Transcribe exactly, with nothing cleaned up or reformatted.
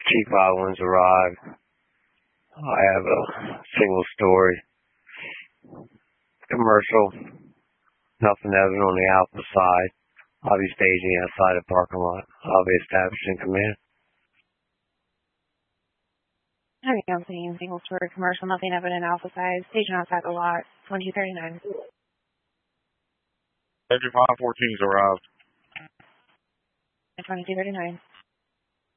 T five one's arrived. I have a single story commercial. Nothing evident on the Alpha side. I'll be staging outside the parking lot. I'll be establishing command. Having I'm seeing single story commercial, nothing evident Alpha side. Staging outside the lot. twenty thirty-nine. Engine five fourteen's arrived. twenty-two thirty-nine.